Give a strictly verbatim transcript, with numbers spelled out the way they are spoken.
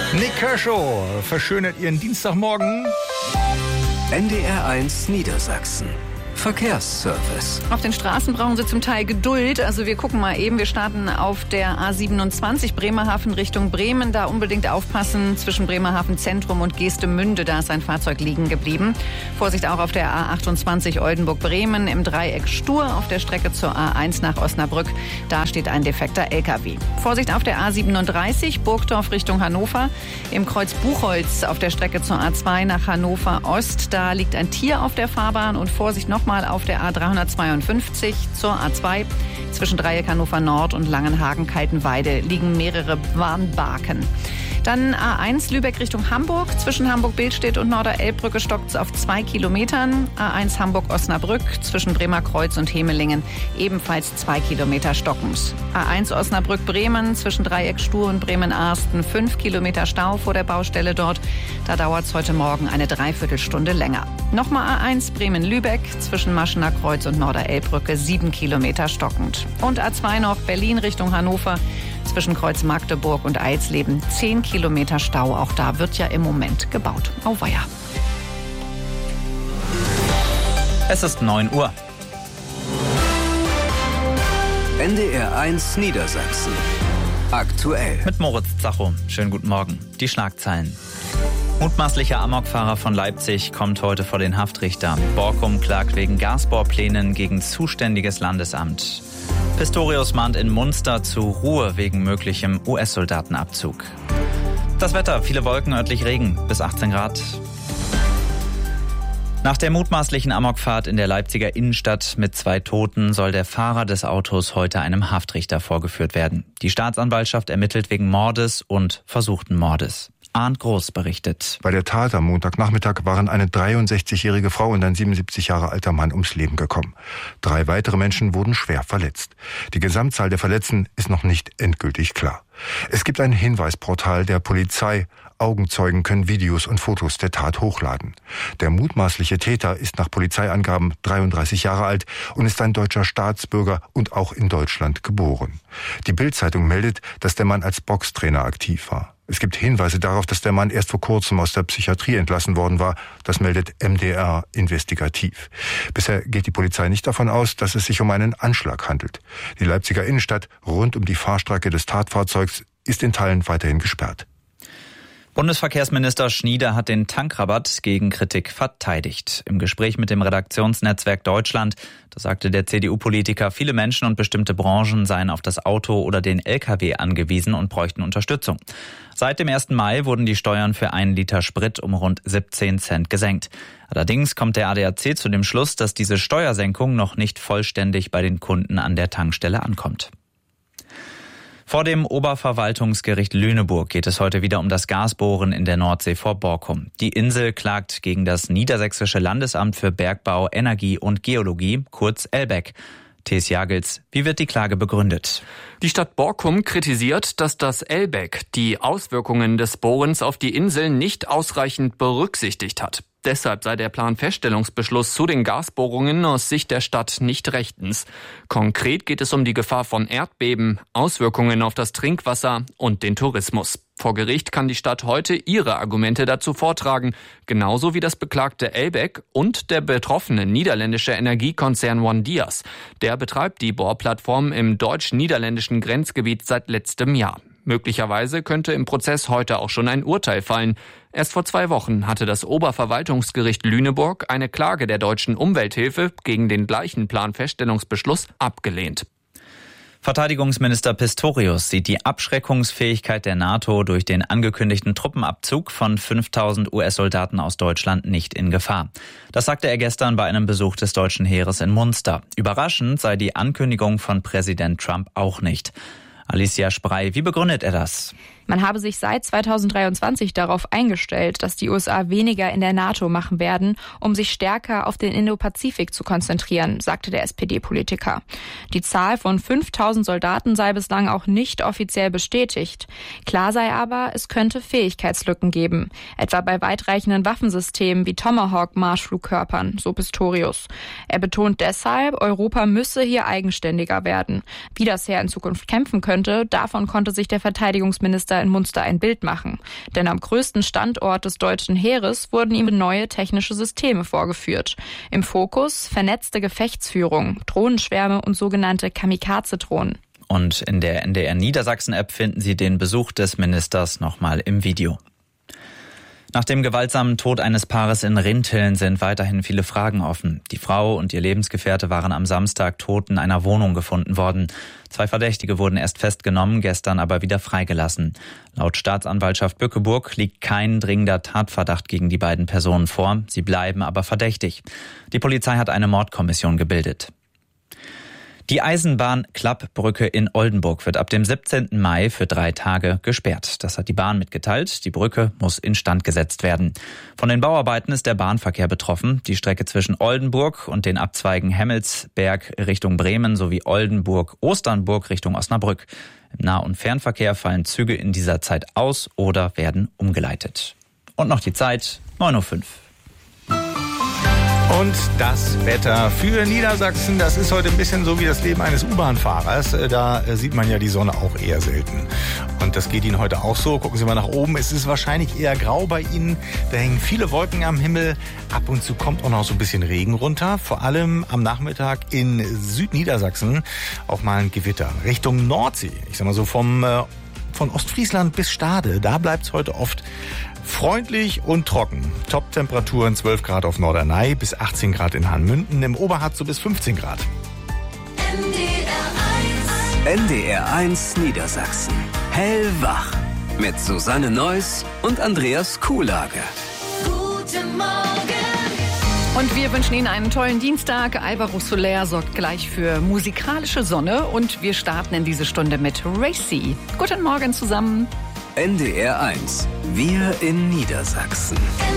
Nick Kershaw verschönert ihren Dienstagmorgen. N D R eins Niedersachsen. Verkehrsservice. Auf den Straßen brauchen Sie zum Teil Geduld. Also wir gucken mal eben. Wir starten auf der A siebenundzwanzig Bremerhaven Richtung Bremen. Da unbedingt aufpassen zwischen Bremerhaven Zentrum und Geestemünde. Da ist ein Fahrzeug liegen geblieben. Vorsicht auch auf der A achtundzwanzig Oldenburg-Bremen im Dreieck Stur auf der Strecke zur A eins nach Osnabrück. Da steht ein defekter L K W. Vorsicht auf der A siebenunddreißig Burgdorf Richtung Hannover. Im Kreuz Buchholz auf der Strecke zur A zwei nach Hannover Ost. Da liegt ein Tier auf der Fahrbahn und Vorsicht noch mal auf der A dreihundertzweiundfünfzig zur A zwei. Zwischen Dreieck Hannover Nord und Langenhagen-Kaltenweide liegen mehrere Warnbarken. Dann A eins Lübeck Richtung Hamburg. Zwischen Hamburg-Billstedt und Norder-Elbbrücke stockt es auf zwei Kilometern. A eins Hamburg-Osnabrück zwischen Bremerkreuz und Hemelingen ebenfalls zwei Kilometer stockend. A eins Osnabrück-Bremen zwischen Dreieck Stur und Bremen-Arsten fünf Kilometer Stau vor der Baustelle dort. Da dauert es heute Morgen eine Dreiviertelstunde länger. Nochmal A eins Bremen-Lübeck zwischen Maschener Kreuz und Norder-Elbbrücke sieben Kilometer stockend. Und A zwei noch Berlin Richtung Hannover. Zwischen Kreuz Magdeburg und Eilsleben zehn Kilometer Stau. Auch da wird ja im Moment gebaut. Auweia. Es ist neun Uhr. N D R eins Niedersachsen. Aktuell. Mit Moritz Zacho. Schönen guten Morgen. Die Schlagzeilen. Mutmaßlicher Amokfahrer von Leipzig kommt heute vor den Haftrichter. Borkum klagt wegen Gasbohrplänen gegen zuständiges Landesamt. Pistorius mahnt in Munster zu Ruhe wegen möglichem U S-Soldatenabzug. Das Wetter, viele Wolken, örtlich Regen, bis achtzehn Grad. Nach der mutmaßlichen Amokfahrt in der Leipziger Innenstadt mit zwei Toten soll der Fahrer des Autos heute einem Haftrichter vorgeführt werden. Die Staatsanwaltschaft ermittelt wegen Mordes und versuchten Mordes. Arndt Groß berichtet. Bei der Tat am Montagnachmittag waren eine dreiundsechzigjährige Frau und ein siebenundsiebzig Jahre alter Mann ums Leben gekommen. Drei weitere Menschen wurden schwer verletzt. Die Gesamtzahl der Verletzten ist noch nicht endgültig klar. Es gibt ein Hinweisportal der Polizei. Augenzeugen können Videos und Fotos der Tat hochladen. Der mutmaßliche Täter ist nach Polizeiangaben dreiunddreißig Jahre alt und ist ein deutscher Staatsbürger und auch in Deutschland geboren. Die Bild-Zeitung meldet, dass der Mann als Boxtrainer aktiv war. Es gibt Hinweise darauf, dass der Mann erst vor kurzem aus der Psychiatrie entlassen worden war. Das meldet M D R investigativ. Bisher geht die Polizei nicht davon aus, dass es sich um einen Anschlag handelt. Die Leipziger Innenstadt rund um die Fahrstrecke des Tatfahrzeugs ist in Teilen weiterhin gesperrt. Bundesverkehrsminister Schnieder hat den Tankrabatt gegen Kritik verteidigt. Im Gespräch mit dem Redaktionsnetzwerk Deutschland, da sagte der C D U-Politiker, viele Menschen und bestimmte Branchen seien auf das Auto oder den L K W angewiesen und bräuchten Unterstützung. Seit dem ersten Mai wurden die Steuern für einen Liter Sprit um rund siebzehn Cent gesenkt. Allerdings kommt der A D A C zu dem Schluss, dass diese Steuersenkung noch nicht vollständig bei den Kunden an der Tankstelle ankommt. Vor dem Oberverwaltungsgericht Lüneburg geht es heute wieder um das Gasbohren in der Nordsee vor Borkum. Die Insel klagt gegen das Niedersächsische Landesamt für Bergbau, Energie und Geologie, kurz L B E G. Thies Jagels, wie wird die Klage begründet? Die Stadt Borkum kritisiert, dass das L B E G die Auswirkungen des Bohrens auf die Insel nicht ausreichend berücksichtigt hat. Deshalb sei der Planfeststellungsbeschluss zu den Gasbohrungen aus Sicht der Stadt nicht rechtens. Konkret geht es um die Gefahr von Erdbeben, Auswirkungen auf das Trinkwasser und den Tourismus. Vor Gericht kann die Stadt heute ihre Argumente dazu vortragen, genauso wie das beklagte L B E G und der betroffene niederländische Energiekonzern OneDias. Der betreibt die Bohrplattform im deutsch-niederländischen Grenzgebiet seit letztem Jahr. Möglicherweise könnte im Prozess heute auch schon ein Urteil fallen. Erst vor zwei Wochen hatte das Oberverwaltungsgericht Lüneburg eine Klage der Deutschen Umwelthilfe gegen den gleichen Planfeststellungsbeschluss abgelehnt. Verteidigungsminister Pistorius sieht die Abschreckungsfähigkeit der NATO durch den angekündigten Truppenabzug von fünftausend U S-Soldaten aus Deutschland nicht in Gefahr. Das sagte er gestern bei einem Besuch des deutschen Heeres in Munster. Überraschend sei die Ankündigung von Präsident Trump auch nicht. Alicia Sprey, wie begründet er das? Man habe sich seit zweitausenddreiundzwanzig darauf eingestellt, dass die U S A weniger in der NATO machen werden, um sich stärker auf den Indo-Pazifik zu konzentrieren, sagte der S P D-Politiker. Die Zahl von fünftausend Soldaten sei bislang auch nicht offiziell bestätigt. Klar sei aber, es könnte Fähigkeitslücken geben, etwa bei weitreichenden Waffensystemen wie Tomahawk-Marschflugkörpern, so Pistorius. Er betont deshalb, Europa müsse hier eigenständiger werden. Wie das Heer in Zukunft kämpfen könnte, davon konnte sich der Verteidigungsminister Bundeskanzler in Munster ein Bild machen. Denn am größten Standort des deutschen Heeres wurden ihm neue technische Systeme vorgeführt. Im Fokus vernetzte Gefechtsführung, Drohnenschwärme und sogenannte Kamikaze-Drohnen. Und in der N D R Niedersachsen-App finden Sie den Besuch des Ministers nochmal im Video. Nach dem gewaltsamen Tod eines Paares in Rinteln sind weiterhin viele Fragen offen. Die Frau und ihr Lebensgefährte waren am Samstag tot in einer Wohnung gefunden worden. Zwei Verdächtige wurden erst festgenommen, gestern aber wieder freigelassen. Laut Staatsanwaltschaft Bückeburg liegt kein dringender Tatverdacht gegen die beiden Personen vor. Sie bleiben aber verdächtig. Die Polizei hat eine Mordkommission gebildet. Die Eisenbahn-Klappbrücke in Oldenburg wird ab dem siebzehnten Mai für drei Tage gesperrt. Das hat die Bahn mitgeteilt. Die Brücke muss instand gesetzt werden. Von den Bauarbeiten ist der Bahnverkehr betroffen. Die Strecke zwischen Oldenburg und den Abzweigen Hemmelsberg Richtung Bremen sowie Oldenburg-Osternburg Richtung Osnabrück. Im Nah- und Fernverkehr fallen Züge in dieser Zeit aus oder werden umgeleitet. Und noch die Zeit, neun Uhr fünf. Und das Wetter für Niedersachsen, das ist heute ein bisschen so wie das Leben eines U-Bahn-Fahrers. Da sieht man ja die Sonne auch eher selten. Und das geht Ihnen heute auch so. Gucken Sie mal nach oben. Es ist wahrscheinlich eher grau bei Ihnen. Da hängen viele Wolken am Himmel. Ab und zu kommt auch noch so ein bisschen Regen runter. Vor allem am Nachmittag in Südniedersachsen auch mal ein Gewitter. Richtung Nordsee. Ich sag mal so vom, äh, von Ostfriesland bis Stade. Da bleibt es heute oft freundlich und trocken. Top-Temperaturen zwölf Grad auf Norderney bis achtzehn Grad in Hanmünden, im Oberharz so bis fünfzehn Grad. N D R eins Niedersachsen. Hellwach. Mit Susanne Neuss und Andreas Kuhlage. Guten Morgen. Und wir wünschen Ihnen einen tollen Dienstag. Alvaro Soler sorgt gleich für musikalische Sonne. Und wir starten in diese Stunde mit Racy. Guten Morgen zusammen. N D R eins. Wir in Niedersachsen.